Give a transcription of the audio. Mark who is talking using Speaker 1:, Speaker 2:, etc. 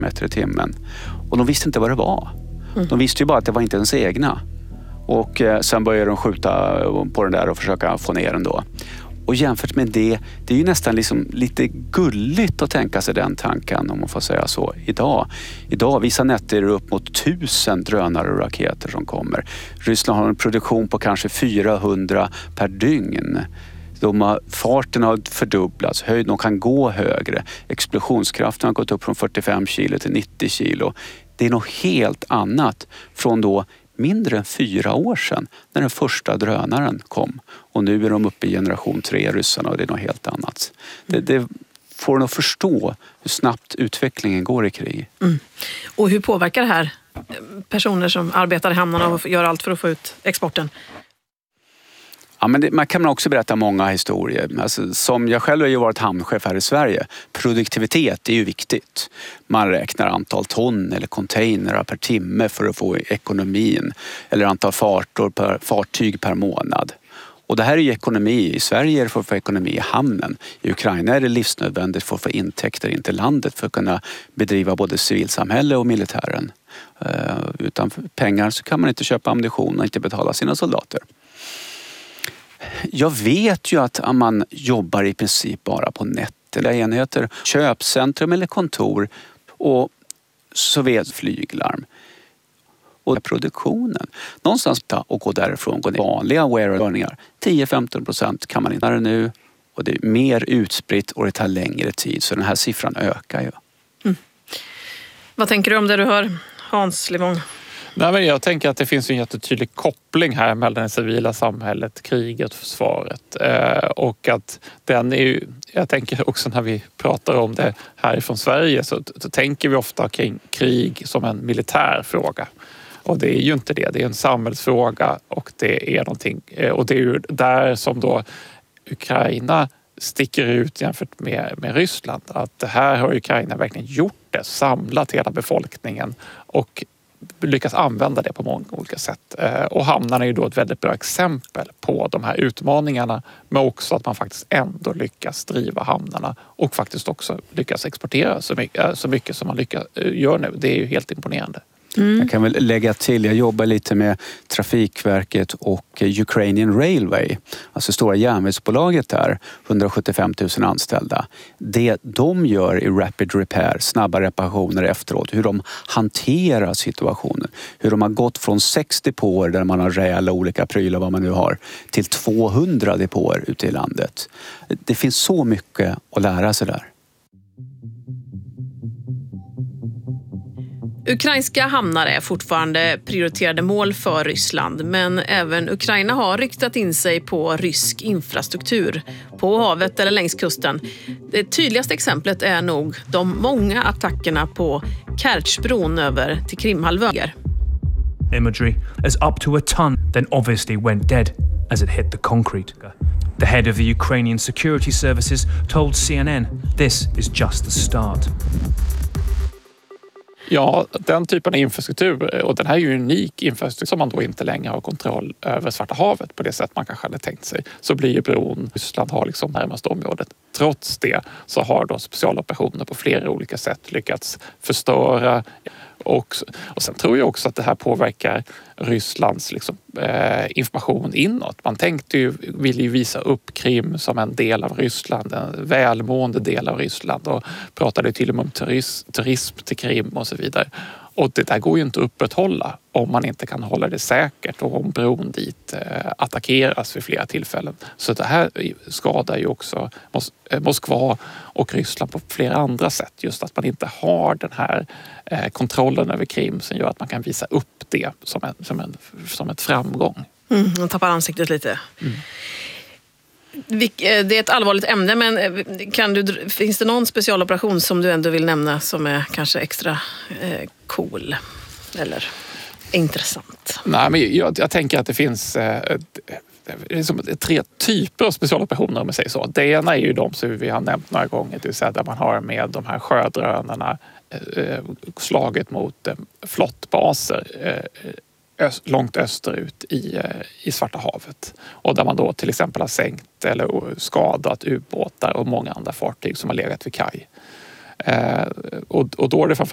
Speaker 1: meter i timmen. Och de visste inte vad det var. De visste ju bara att det var inte ens egna. Och sen började de skjuta på den där och försöka få ner den då. Och jämfört med det är ju nästan liksom lite gulligt att tänka sig den tanken, om man får säga så, idag. Idag vissa nätter är det upp mot 1000 drönare och raketer som kommer. Ryssland har en produktion på kanske 400 per dygn. Farten har fördubblats, de kan gå högre. Explosionskraften har gått upp från 45 kilo till 90 kilo. Det är något helt annat från då mindre än 4 år sedan när den första drönaren kom. Och nu är de uppe i generation 3, ryssarna, och det är något helt annat. Det får en att förstå hur snabbt utvecklingen går i krig.
Speaker 2: Och hur påverkar det här personer som arbetar i hamnarna och gör allt för att få ut exporten?
Speaker 1: Ja, men man kan också berätta många historier. Alltså, som jag själv har ju varit hamnchef här i Sverige. Produktivitet är ju viktigt. Man räknar antal ton eller containrar per timme för att få ekonomin. Eller antal fartyg per månad. Och det här är ju ekonomi. I Sverige är det för att få ekonomi i hamnen. I Ukraina är det livsnödvändigt för att få intäkter in till landet för att kunna bedriva både civilsamhälle och militären. Utan pengar så kan man inte köpa ammunition och inte betala sina soldater. Jag vet ju att man jobbar i princip bara på nät eller enheter, köpcentrum eller kontor, och så vet flyglarm. Och produktionen. Någonstans och gå därifrån, gå ner vanliga wearable-störningar. 10-15% kan man inte nu, och det är mer utspritt och det tar längre tid, så den här siffran ökar ju.
Speaker 2: Vad tänker du om det du hör, Hans Livong?
Speaker 3: Nej, men jag tänker att det finns en jättetydlig koppling här mellan det civila samhället, kriget och försvaret. Och att den är ju, jag tänker också när vi pratar om det här från Sverige så tänker vi ofta kring krig som en militär fråga. Och det är ju inte det, det är en samhällsfråga, och det är någonting, och det är ju där som då Ukraina sticker ut jämfört med Ryssland. Att det här har Ukraina verkligen gjort det, samlat hela befolkningen och lyckas använda det på många olika sätt. Och hamnarna är ju då ett väldigt bra exempel på de här utmaningarna, men också att man faktiskt ändå lyckas driva hamnarna och faktiskt också lyckas exportera så mycket som man gör nu. Det är ju helt imponerande.
Speaker 1: Jag kan väl lägga till, jag jobbar lite med Trafikverket och Ukrainian Railway, alltså stora järnvägsbolaget där, 175 000 anställda. Det de gör i rapid repair, snabba reparationer efteråt, hur de hanterar situationen, hur de har gått från 6 depåer där man har rejäla olika prylar, vad man nu har, till 200 depåer ute i landet. Det finns så mycket att lära sig där.
Speaker 2: Ukrainska hamnar är fortfarande prioriterade mål för Ryssland, men även Ukraina har ryktat in sig på rysk infrastruktur på havet eller längs kusten. Det tydligaste exemplet är nog de många attackerna på Kertjbron över till Krimhalvön.
Speaker 4: Imagery as up to a ton then obviously went dead as it hit the concrete. The head of the Ukrainian security services told CNN this is just the start.
Speaker 3: Ja, den typen av infrastruktur, och den här är ju unik infrastruktur som man då inte längre har kontroll över Svarta havet på det sätt man kanske hade tänkt sig, så blir ju bron, Ryssland har liksom närmaste området. Trots det så har då specialoperationer på flera olika sätt lyckats förstöra. Och sen tror jag också att det här påverkar Rysslands information inåt. Man vill ju visa upp Krim som en del av Ryssland, en välmående del av Ryssland, och pratade till och med om turism till Krim och så vidare. Och det där går ju inte att upprätthålla om man inte kan hålla det säkert och om bron dit attackeras vid flera tillfällen. Så det här skadar ju också Moskva och Ryssland på flera andra sätt. Just att man inte har den här kontrollen över Krim som gör att man kan visa upp det som ett framgång.
Speaker 2: Man tappar ansiktet lite. Det är ett allvarligt ämne, men finns det någon specialoperation som du ändå vill nämna som är kanske extra cool eller intressant? Nej,
Speaker 3: men jag tänker att det finns liksom 3 typer av specialoperationer, om man säger så. Det ena är ju de som vi har nämnt några gånger, det vill säga där man har med de här sjödrönarna slaget mot flottbaser långt österut i Svarta havet. Och där man då till exempel har sänkt eller skadat ubåtar och många andra fartyg som har legat vid kaj. Och då är det